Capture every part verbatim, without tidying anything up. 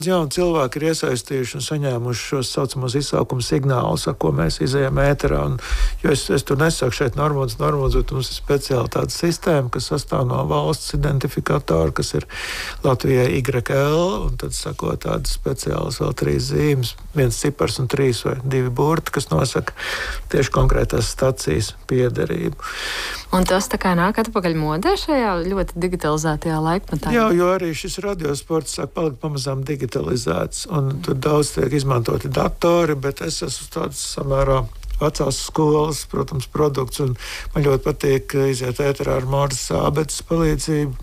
Jauni cilvēki ir iesaistījuši un saņēmuši šos saucamos izsaukuma signālus, ar ko mēs izejam ēterā. Un, jo es, es tur nesaku šeit Normūds, Normūds, bet mums ir speciāli tāda sistēma, kas sastāv no valsts identifikatoru, kas ir Latvijai Y L, un tad sako tādas speciālas vēl trīs zīmes, viens cipars un trīs vai divi burti, kas nosaka tieši konkrētās stacijas piederību. Un tas tā kā nāk atpakaļ modē šajā ļoti digitalizētajā laikmetā? Jā, jo arī šis radiosports sāk palikt pamazām digitalizēts, un tur daudz tiek izmantoti datori, bet es esmu tāds samērā vecās skolas, protams, produkts, un man ļoti patīk iziet ēterā ar Morzes ābeces palīdzību,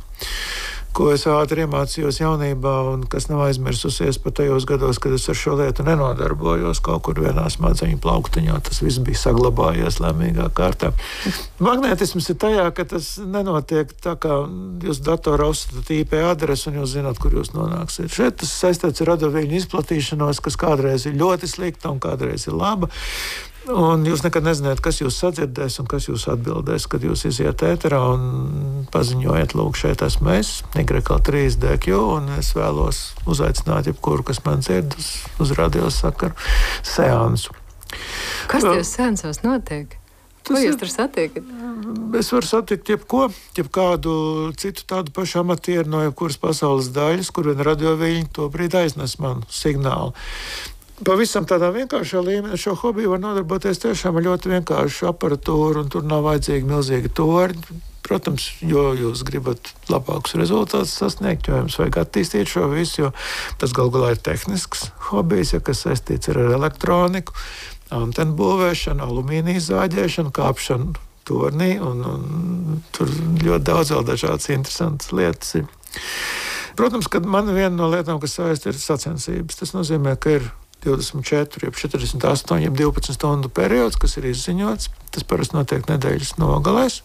ko es ātri iemācījos jaunībā un kas nav aizmirsusies pat tajos gados, kad es ar šo lietu nenodarbojos kaut kur vienā smadzeņu plauktiņā. Tas viss bija saglabājies laimīgā kārtā. Magnētisms ir tajā, ka tas nenotiek tā, kā jūs datorā uzstatat I P adresi un jūs zināt, kur jūs nonāksiet. Šeit tas saistīts ar radioviļņu izplatīšanos, kas kādreiz ir ļoti slikta un kādreiz ir laba. Un jūs nekad nezināt, kas jūs sadzirdēs un kas jūs atbildēs, kad jūs iziet ēterā un paziņojat, lūk, šeit esmu es, Y L trīs D Q, un es vēlos uzaicināt jebkuru, kas man dzird uz, uz radiosakaru seansu. Kas tajos seansos notiek? Ko jūs tur satiekat? Es varu satikt jebko, jebkādu citu tādu pašu amatieru no jebkuras pasaules daļas, kur vien radioviļņi to brīdi aiznes manu signālu. Pavisam tādā vienkāršā līmenī šo hobiju var nodarboties tiešām ar ļoti vienkāršu aparatūru, un tur nav vajadzīgi milzīgi torņi. Protams, jo jūs gribat labākus rezultātus sasniegt, jo jums vajag attīstīt šo visu, jo tas gal galā ir tehnisks hobijs, ja kas saistīts ar elektroniku, antenu būvēšanu, alumīnija zāģēšanu, kāpšanu tornī, un, un tur ļoti daudz vēl dažādas interesantas lietas ir. Protams, ka man viena no lietām, kas saistīta ir sacensības. Tas nozīmē, ka ir divdesmit četri, jeb četrdesmit astoņi, jeb divpadsmit stundu periods, kas ir izziņots. Tas parasti notiek nedēļas nogalēs.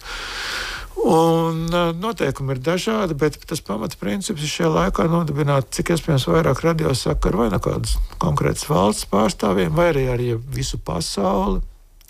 Un noteikumi ir dažādi, bet tas pamatprincips ir šajā laikā nodibināt cik iespējams vairāk radiosakaru vai no kādas konkrētas valsts pārstāvjiem, vai arī ar visu pasauli.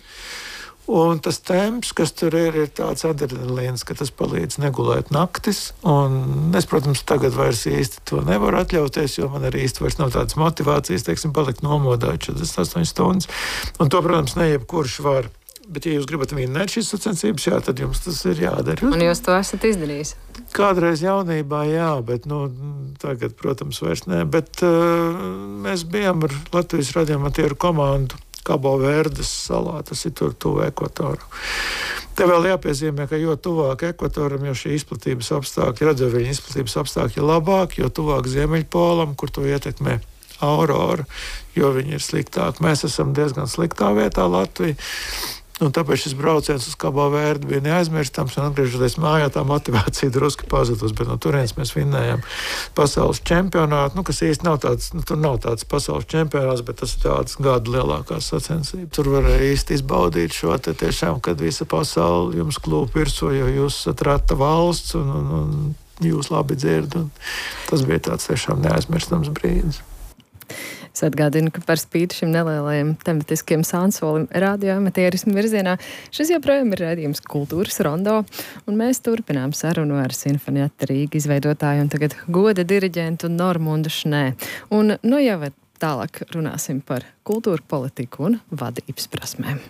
Un tas temps, kas tur ir, ir tāds adrenalīns, ka tas palīdz negulēt naktis. Un es, protams, tagad vairs īsti to nevaru atļauties, jo man arī īsti vairs nav tādas motivācijas, teiksim, palikt nomodā četrdesmit astoņas stundas. Un to, protams, ne jebkurš var. Bet, ja jūs gribat vinnēt šīs sacensības, jā, tad jums tas ir jādara. Un jūs to esat izdarījis? Kādreiz jaunībā, jā, bet nu, tagad, protams, vairs nē. Bet uh, mēs bijām ar Latvijas radioamatieru komandu Cabo Verdes salā, tas ir tur tuvu ekvatoru. Te vēl jāpiezīmē, ka jo tuvāk ekvatoram, jo šī izplatības apstākļi, radioviļņu izplatības apstākļi ir labāk, jo tuvāk ziemeļpolam, kur to ietekmē aurora, jo viņi ir sliktāki. Mēs esam diezgan sliktā vietā Latvijā. Un tāpēc šis brauciens uz Cabo Verde bija neaizmirstams, un atgriežoties mājā, tā motivācija drusku pazudus, bet no turienes mēs vinnējām pasaules čempionātu, nu, kas īsti nav tāds, nu, tur nav tāds pasaules čempionāts, bet tas ir tāds gadu lielākās sacensības. Tur varēja īsti izbaudīt šo te tiešām, kad visa pasaule jums klūp virsū, jo jūs esat rata valsts, un, un, un jūs labi dzird, un tas bija tāds tiešām neaizmirstams brīdis. Es atgādinu, ka par spīti šim nelielajam tematiskiem sānsolim radioamatierismu virzienā šis joprojām ir raidījums Kultūras rondo, un mēs turpinām sarunu ar Sinfonietta Rīga izveidotāju un tagad goda diriģentu Normundu Šnē. Un nu jau tālāk runāsim par kultūru politiku un vadības prasmēm.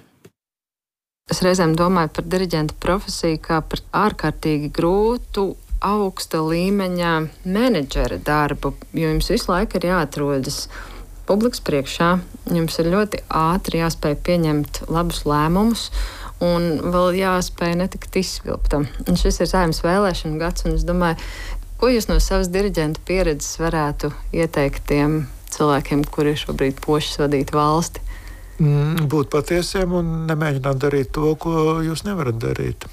Es reizēm domāju par diriģenta profesiju kā par ārkārtīgi grūtu, augsta līmeņa menedžera darbu, jo jums visu laiku ir jāatrodas publikas priekšā, jums ir ļoti ātri jāspēj pieņemt labus lēmumus un vēl jāspēj netikt izsvilptam. Un šis ir Saeimas vēlēšanu gads, un es domāju, ko jūs no savas diriģenta pieredzes varētu ieteikt tiem cilvēkiem, kuri šobrīd pošas vadīt valsti? Mm, būt patiesiem un nemēģināt darīt to, ko jūs nevarat darīt.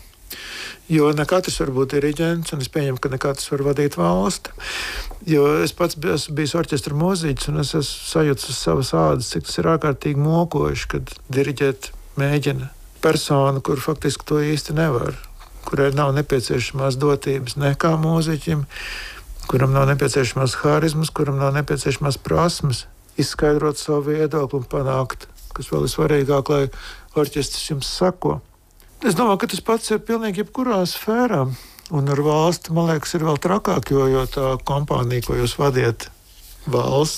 Jo ne katrs var būt diriģents, un es pieņemu, ka ne katrs var vadīt valsti. Jo es pats esmu bijis orķestra mūziķis, un es esmu sajūtis uz savas ādas, cik tas ir ārkārtīgi mokoši, kad diriģēt mēģina personu, kur faktiski to īsti nevar, kurai nav nepieciešamās dotības ne kā mūziķim, kuram nav nepieciešamās harizmas, kuram nav nepieciešamās prasmes, izskaidrot savu viedokli un panākt, kas vēl ir svarīgāk, lai orķestris jums sako. Es domāju, ka tas pats ir pilnīgi jebkurā sfērā. Un ar valsti, man liekas, ir vēl trakāk, jo, jo tā kompānija, ko jūs vadiet, valsts